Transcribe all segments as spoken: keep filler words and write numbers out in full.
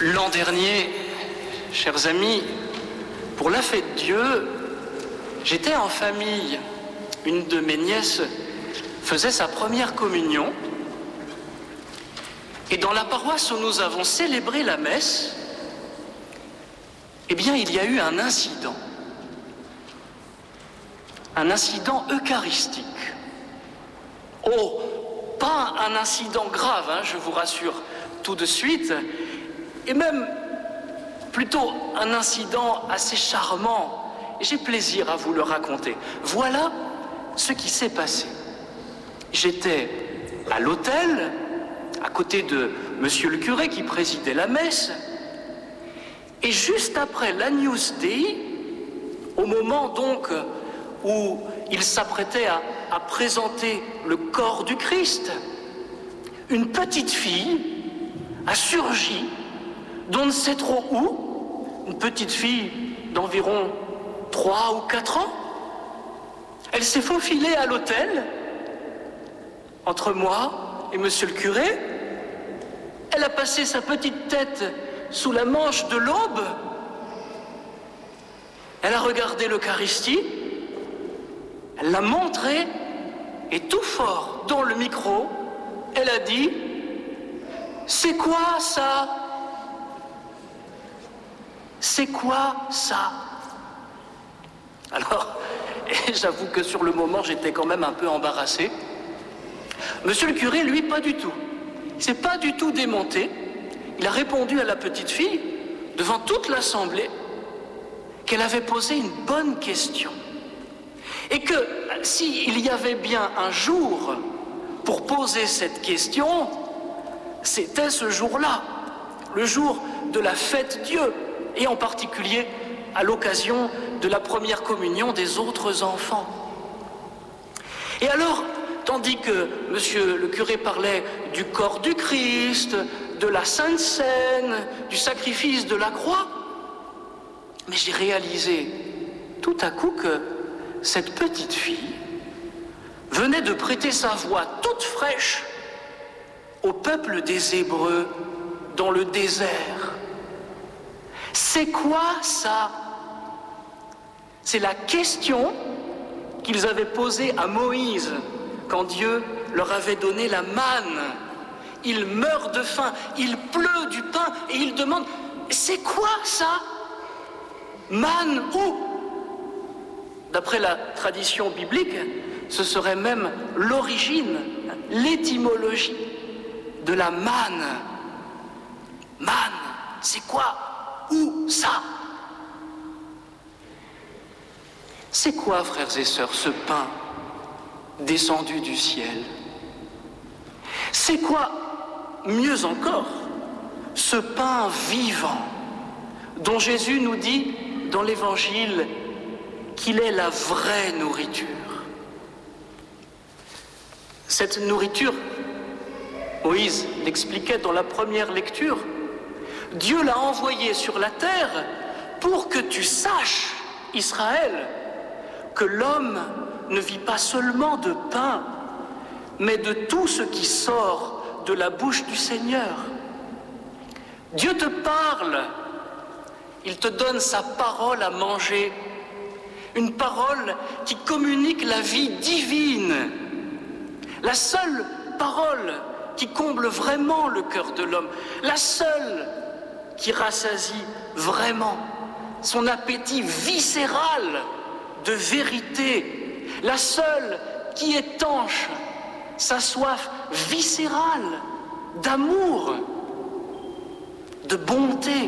L'an dernier, chers amis, pour la fête Dieu, j'étais en famille. Une de mes nièces faisait sa première communion. Et dans la paroisse où nous avons célébré la messe, eh bien, il y a eu un incident. Un incident eucharistique. Oh, pas un incident grave, hein, je vous rassure tout de suite, et même plutôt un incident assez charmant. Et j'ai plaisir à vous le raconter. Voilà ce qui s'est passé. J'étais à l'autel, à côté de monsieur le curé qui présidait la messe, et juste après l'Agnus Dei, au moment donc où il s'apprêtait à, à présenter le corps du Christ, une petite fille a surgi d'on ne sait trop où, une petite fille d'environ trois ou quatre ans. Elle s'est faufilée à l'autel, entre moi et monsieur le curé. Elle a passé sa petite tête sous la manche de l'aube. Elle a regardé l'Eucharistie, elle l'a montré, et tout fort dans le micro, elle a dit « C'est quoi ça ? C'est quoi ça ?» Alors, j'avoue que sur le moment, j'étais quand même un peu embarrassé. Monsieur le curé, lui, pas du tout. Il ne s'est pas du tout démonté. Il a répondu à la petite fille, devant toute l'assemblée, qu'elle avait posé une bonne question. Et que s'il y avait bien un jour pour poser cette question, c'était ce jour-là, le jour de la fête Dieu, et en particulier à l'occasion de la première communion des autres enfants. Et alors, tandis que monsieur le curé parlait du corps du Christ, de la Sainte Seine, du sacrifice de la croix, mais j'ai réalisé tout à coup que cette petite fille venait de prêter sa voix toute fraîche au peuple des Hébreux dans le désert. C'est quoi ça ? C'est la question qu'ils avaient posée à Moïse quand Dieu leur avait donné la manne. Il meurt de faim, il pleut du pain et il demande « C'est quoi ça ? Manne où ?» D'après la tradition biblique, ce serait même l'origine, l'étymologie de la manne. Manne, c'est quoi ? Où ça ? C'est quoi, frères et sœurs, ce pain descendu du ciel ? C'est quoi, mieux encore, ce pain vivant dont Jésus nous dit dans l'Évangile qu'il est la vraie nourriture. Cette nourriture, Moïse l'expliquait dans la première lecture, Dieu l'a envoyée sur la terre pour que tu saches, Israël, que l'homme ne vit pas seulement de pain, mais de tout ce qui sort de la bouche du Seigneur. Dieu te parle, il te donne sa parole à manger, une parole qui communique la vie divine, la seule parole qui comble vraiment le cœur de l'homme, la seule qui rassasie vraiment son appétit viscéral de vérité, la seule qui étanche sa soif viscérale d'amour, de bonté.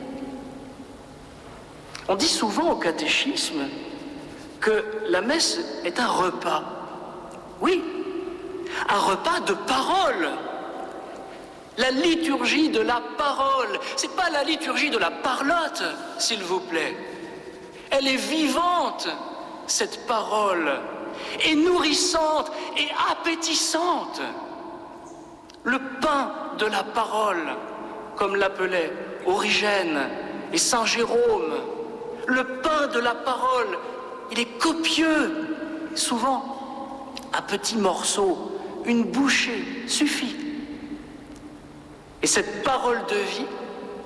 On dit souvent au catéchisme que la messe est un repas. Oui, un repas de parole. La liturgie de la parole, c'est pas la liturgie de la parlotte, s'il vous plaît. Elle est vivante, cette parole, et nourrissante et appétissante. Le pain de la parole, comme l'appelait Origène et Saint Jérôme, le pain de la parole, il est copieux, souvent un petit morceau, une bouchée suffit. Et cette parole de vie,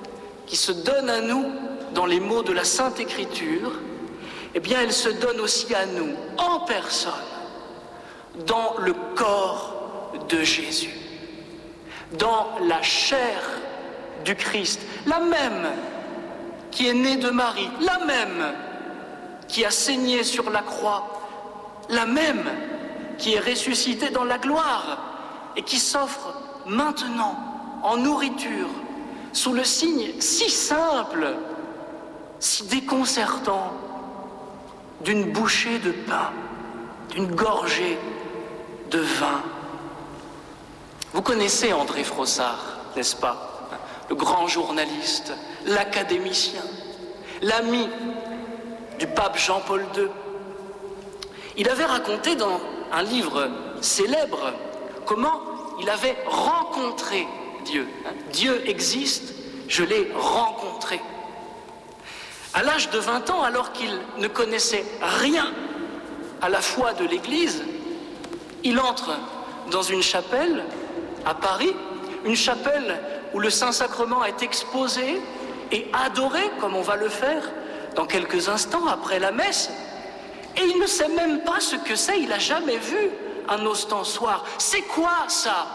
qui se donne à nous dans les mots de la Sainte Écriture, eh bien elle se donne aussi à nous, en personne, dans le corps de Jésus, dans la chair du Christ, la même qui est née de Marie, la même qui a saigné sur la croix, la même qui est ressuscitée dans la gloire et qui s'offre maintenant en nourriture sous le signe si simple, si déconcertant d'une bouchée de pain, d'une gorgée de vin. Vous connaissez André Frossard, n'est-ce pas? Le grand journaliste, l'académicien, l'ami du pape Jean-Paul deux. Il avait raconté dans un livre célèbre comment il avait rencontré Dieu. Dieu existe, je l'ai rencontré. À l'âge de vingt ans, alors qu'il ne connaissait rien à la foi de l'Église, il entre dans une chapelle à Paris, une chapelle où le Saint-Sacrement est exposé et adoré, comme on va le faire dans quelques instants après la messe. Et il ne sait même pas ce que c'est, il n'a jamais vu un ostensoir. C'est quoi ça?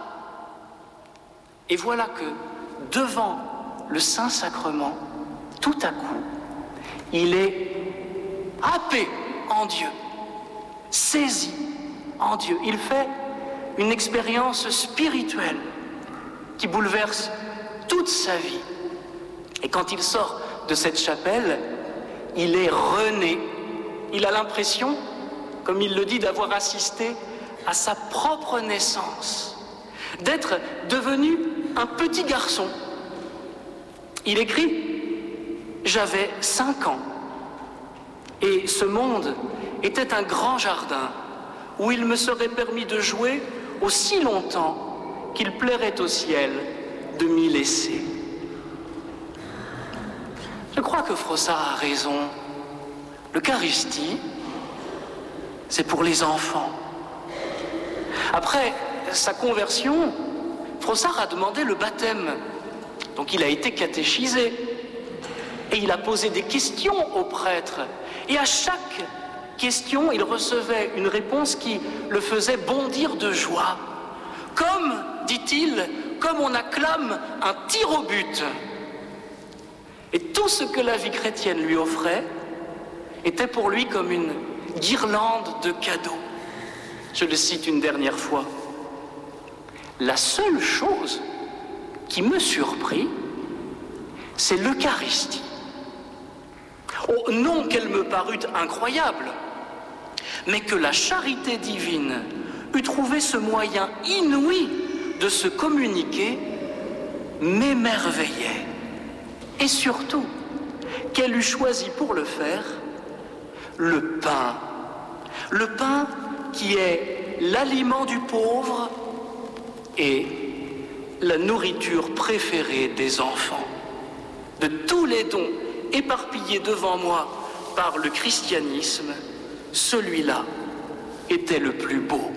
Et voilà que devant le Saint-Sacrement, tout à coup, il est happé en Dieu, saisi en Dieu. Il fait une expérience spirituelle qui bouleverse toute sa vie. Et quand il sort de cette chapelle, il est rené. Il a l'impression, comme il le dit, d'avoir assisté à sa propre naissance, d'être devenu un petit garçon. Il écrit « J'avais cinq ans et ce monde était un grand jardin où il me serait permis de jouer aussi longtemps qu'il plairait au ciel de m'y laisser. » Je crois que Frossard a raison. L'Eucharistie, c'est pour les enfants. Après sa conversion, Frossard a demandé le baptême. Donc il a été catéchisé. Et il a posé des questions aux prêtres. Et à chaque question, il recevait une réponse qui le faisait bondir de joie. Comme, dit-il, comme on acclame un tir au but. Et tout ce que la vie chrétienne lui offrait était pour lui comme une guirlande de cadeaux. Je le cite une dernière fois. La seule chose qui me surprit, c'est l'Eucharistie. Oh, non qu'elle me parut incroyable, mais que la charité divine eût trouvé ce moyen inouï de se communiquer m'émerveillait. Et surtout, qu'elle eût choisi pour le faire le pain. Le pain qui est l'aliment du pauvre et la nourriture préférée des enfants. De tous les dons éparpillés devant moi par le christianisme, celui-là était le plus beau.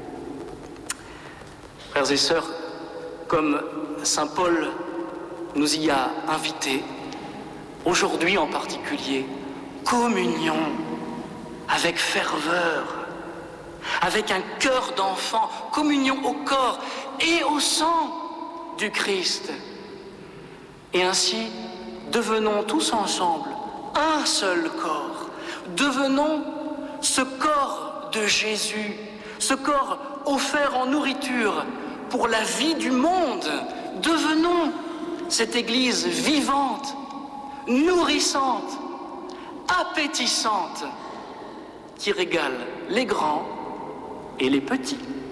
Frères et sœurs, comme saint Paul nous y a invités, aujourd'hui en particulier, communion avec ferveur, avec un cœur d'enfant, communion au corps et au sang du Christ. Et ainsi, devenons tous ensemble un seul corps. Devenons ce corps de Jésus, ce corps offert en nourriture pour la vie du monde. Devenons cette Église vivante, nourrissante, appétissante, qui régale les grands et les petits.